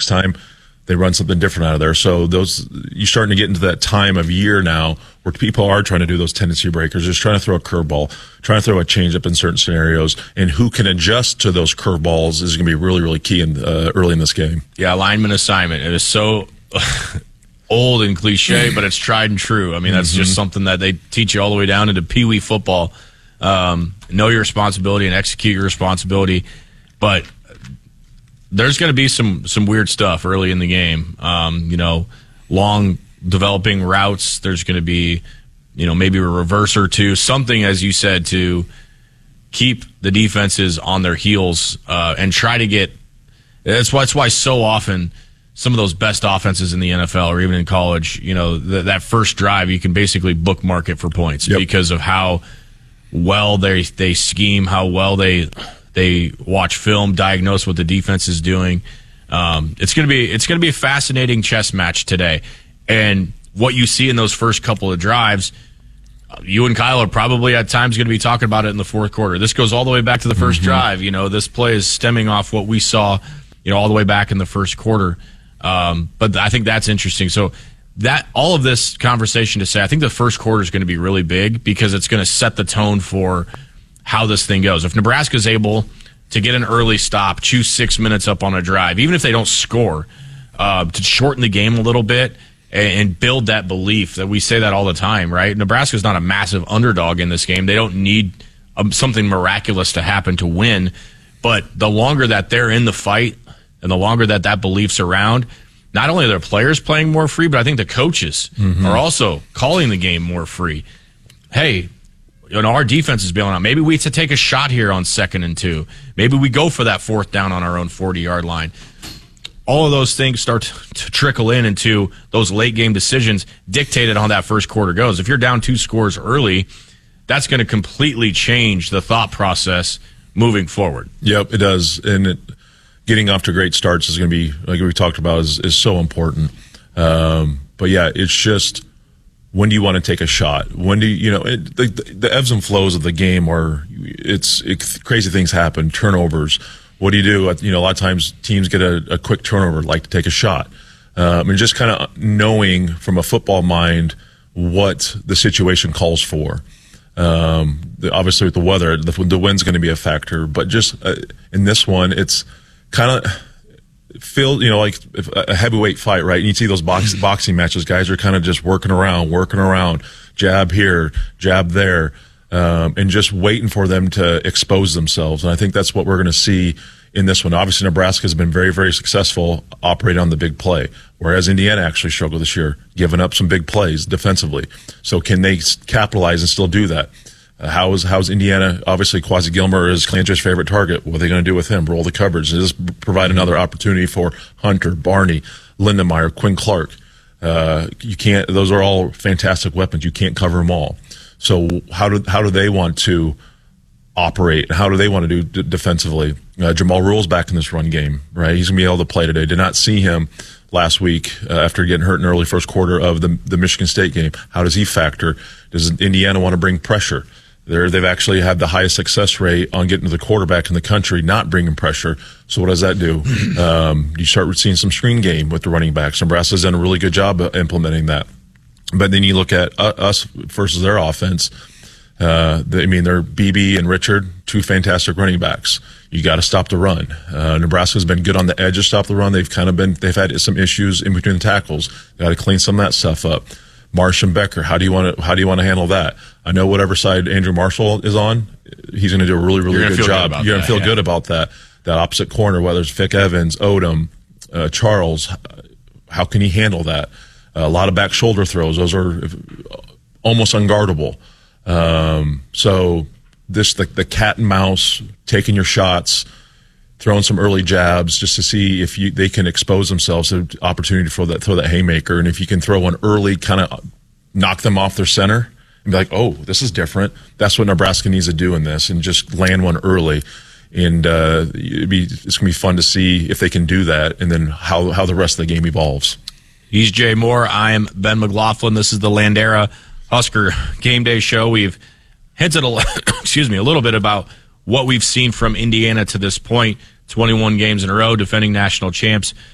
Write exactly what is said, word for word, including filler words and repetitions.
next time they run something different out of there. So those you're starting to get into that time of year now where people are trying to do those tendency breakers, just trying to throw a curveball, trying to throw a changeup in certain scenarios, and who can adjust to those curveballs is going to be really, really key in, uh, early in this game. Yeah, lineman assignment. It is so old and cliche, but it's tried and true. I mean, that's mm-hmm. just something that they teach you all the way down into Pee Wee football. Um, know your responsibility and execute your responsibility, but there's going to be some some weird stuff early in the game. Um, you know, long developing routes. There's going to be, you know, maybe a reverse or two, something, as you said, to keep the defenses on their heels uh, and try to get. That's why, that's why so often some of those best offenses in the N F L or even in college, you know, th- that first drive, you can basically bookmark it for points yep. because of how well they they scheme, how well they they watch film, diagnose what the defense is doing. Um, it's gonna be it's gonna be a fascinating chess match today, and what you see in those first couple of drives, you and Kyle are probably at times going to be talking about it in the fourth quarter. This goes all the way back to the first mm-hmm. drive. You know, this play is stemming off what we saw, you know, all the way back in the first quarter. Um, but I think that's interesting. So that all of this conversation to say, I think the first quarter is going to be really big because it's going to set the tone for how this thing goes. If Nebraska is able to get an early stop, choose six minutes up on a drive, even if they don't score, uh, to shorten the game a little bit and, and build that belief that we say that all the time, right? Nebraska's not a massive underdog in this game. They don't need um, something miraculous to happen to win. But the longer that they're in the fight and the longer that that belief's around, not only are their players playing more free, but I think the coaches mm-hmm. are also calling the game more free. Hey, you know, our defense is bailing out. Maybe we have to take a shot here on second and two. Maybe we go for that fourth down on our own forty-yard line. All of those things start to trickle in into those late-game decisions dictated on that first quarter goes. If you're down two scores early, that's going to completely change the thought process moving forward. Yep, it does. And it, getting off to great starts is going to be, like we talked about, is, is so important. Um, but, yeah, it's just when do you want to take a shot? When do you, you know, it, the, the ebbs and flows of the game where it's it, crazy things happen, turnovers. What do you do? You know, a lot of times teams get a, a quick turnover, like to take a shot. Um, and just kind of knowing from a football mind what the situation calls for. Um, the, obviously, with the weather, the, the wind's going to be a factor. But just uh, in this one, it's kind of feel, you know, like a heavyweight fight, right? And you see those box, boxing matches, guys are kind of just working around, working around, jab here, jab there. Um, and just waiting for them to expose themselves. And I think that's what we're going to see in this one. Obviously, Nebraska has been very, very successful operating on the big play, whereas Indiana actually struggled this year, giving up some big plays defensively. So can they capitalize and still do that? Uh, how is how's Indiana? Obviously, Quasi Gilmer is Clancy's favorite target. What are they going to do with him? Roll the coverage. Does this provide another opportunity for Hunter, Barney, Lindenmeyer, Quinn Clark? Uh, you can't. Those are all fantastic weapons. You can't cover them all. So how do how do they want to operate? How do they want to do d- defensively? Uh, Jamal Rule's back in this run game, right? He's going to be able to play today. Did not see him last week uh, after getting hurt in the early first quarter of the the Michigan State game. How does he factor? Does Indiana want to bring pressure? They're, they've actually had the highest success rate on getting to the quarterback in the country, not bringing pressure. So what does that do? Um, you start seeing some screen game with the running backs. Nebraska's done a really good job of implementing that. But then you look at us versus their offense. Uh, they, I mean, they're B B and Richard, two fantastic running backs. You got to stop the run. Uh, Nebraska's been good on the edge to stop the run. They've kind of been, they've had some issues in between the tackles. Got to clean some of that stuff up. Marsh and Becker, how do you want to, how do you want to handle that? I know whatever side Andrew Marshall is on, he's going to do a really, really good job. Good You're going to feel yeah. good about that. That opposite corner, whether it's Vic Evans, Odom, uh, Charles, how can he handle that? A lot of back shoulder throws. Those are almost unguardable. Um, so this, the, the cat and mouse, taking your shots, throwing some early jabs just to see if you, they can expose themselves to opportunity for that, throw that haymaker. And if you can throw one early, kind of knock them off their center and be like, oh, this is different. That's what Nebraska needs to do in this, and just land one early. And uh, it'd be, it's going to be fun to see if they can do that, and then how, how the rest of the game evolves. He's Jay Moore. I am Ben McLaughlin. This is the Landera Husker Game Day Show. We've hinted a, excuse me, a little bit about what we've seen from Indiana to this point. twenty-one games in a row, defending national champs.